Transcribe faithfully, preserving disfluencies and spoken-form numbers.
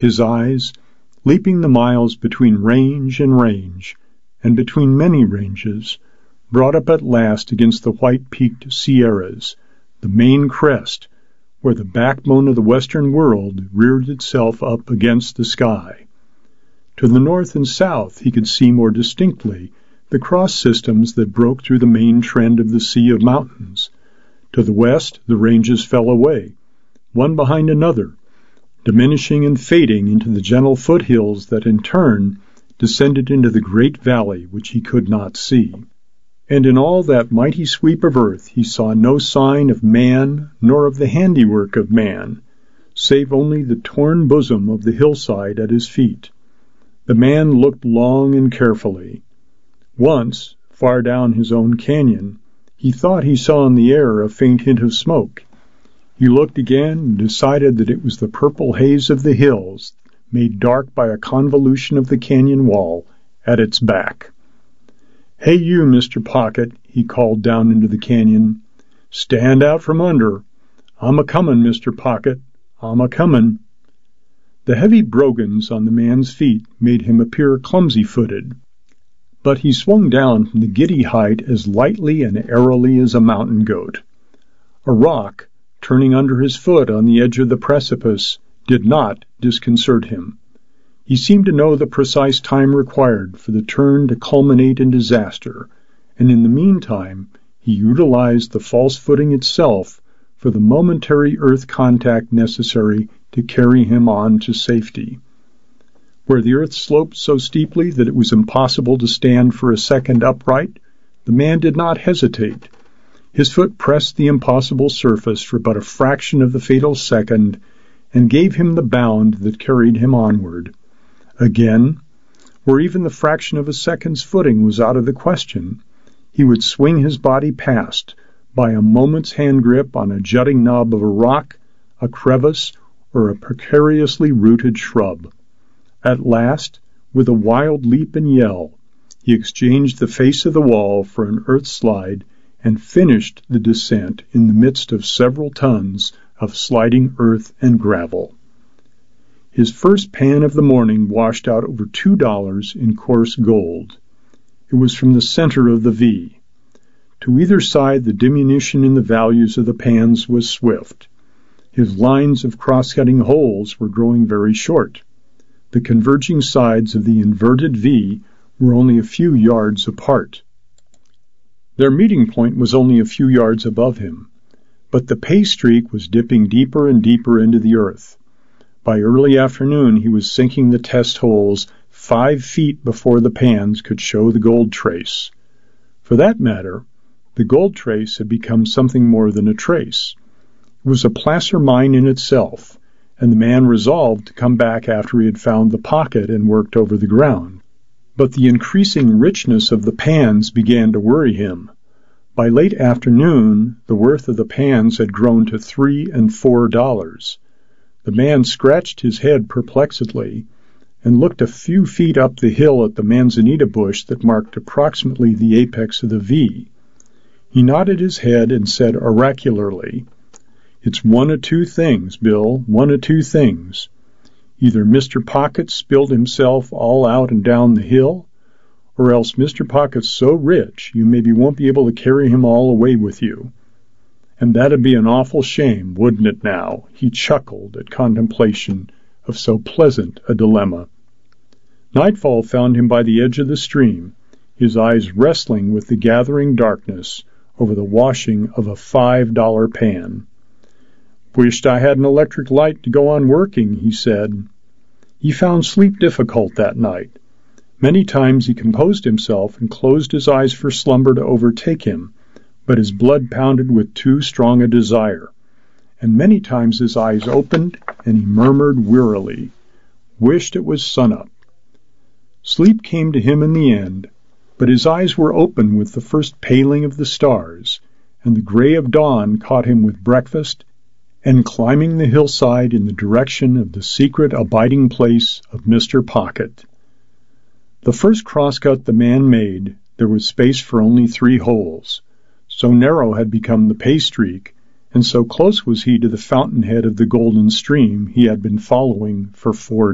His eyes, leaping the miles between range and range, and between many ranges, brought up at last against the white-peaked Sierras, the main crest, where the backbone of the western world reared itself up against the sky. To the north and south he could see more distinctly the cross systems that broke through the main trend of the sea of mountains. To the west the ranges fell away, one behind another, diminishing and fading into the gentle foothills that in turn descended into the great valley which he could not see. And in all that mighty sweep of earth he saw no sign of man nor of the handiwork of man, save only the torn bosom of the hillside at his feet. The man looked long and carefully. Once, far down his own canyon, he thought he saw in the air a faint hint of smoke. He looked again and decided that it was the purple haze of the hills, made dark by a convolution of the canyon wall at its back. "Hey you, Mister Pocket," he called down into the canyon. "Stand out from under. I'm a-comin', Mister Pocket. I'm a-comin'." The heavy brogans on the man's feet made him appear clumsy-footed, but he swung down from the giddy height as lightly and airily as a mountain goat. A rock, turning under his foot on the edge of the precipice, did not disconcert him. He seemed to know the precise time required for the turn to culminate in disaster, and in the meantime he utilized the false footing itself for the momentary earth contact necessary to carry him on to safety. Where the earth sloped so steeply that it was impossible to stand for a second upright, the man did not hesitate. His foot pressed the impossible surface for but a fraction of the fatal second and gave him the bound that carried him onward. Again, where even the fraction of a second's footing was out of the question, he would swing his body past by a moment's hand grip on a jutting knob of a rock, a crevice, or a precariously rooted shrub. At last, with a wild leap and yell, he exchanged the face of the wall for an earth slide and finished the descent in the midst of several tons of sliding earth and gravel. His first pan of the morning washed out over two dollars in coarse gold. It was from the center of the V. To either side the diminution in the values of the pans was swift. His lines of cross-cutting holes were growing very short. The converging sides of the inverted V were only a few yards apart. Their meeting point was only a few yards above him, but the pay streak was dipping deeper and deeper into the earth. By early afternoon he was sinking the test holes five feet before the pans could show the gold trace. For that matter, the gold trace had become something more than a trace. It was a placer mine in itself, and the man resolved to come back after he had found the pocket and worked over the ground. But the increasing richness of the pans began to worry him. By late afternoon, the worth of the pans had grown to three and four dollars. The man scratched his head perplexedly and looked a few feet up the hill at the manzanita bush that marked approximately the apex of the V. He nodded his head and said oracularly, "It's one of two things, Bill, one of two things. Either Mister Pocket spilled himself all out and down the hill, or else Mister Pocket's so rich you maybe won't be able to carry him all away with you. And that'd be an awful shame, wouldn't it now?" He chuckled at contemplation of so pleasant a dilemma. Nightfall found him by the edge of the stream, his eyes wrestling with the gathering darkness over the washing of a five-dollar pan. "Wished I had an electric light to go on working," he said. He found sleep difficult that night. Many times he composed himself and closed his eyes for slumber to overtake him, but his blood pounded with too strong a desire, and many times his eyes opened and he murmured wearily, "Wished it was sunup." Sleep came to him in the end, but his eyes were open with the first paling of the stars, and the gray of dawn caught him with breakfast and climbing the hillside in the direction of the secret abiding place of Mister Pocket. The first crosscut the man made, there was space for only three holes. So narrow had become the pay streak, and so close was he to the fountainhead of the golden stream he had been following for four